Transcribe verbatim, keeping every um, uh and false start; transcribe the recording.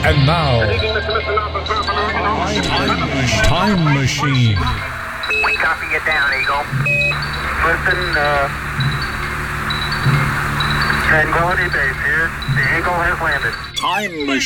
And now, Time Machine. We copy it down, Eagle. Listen, uh, Tranquility Base here. The Eagle has landed. Time Machine.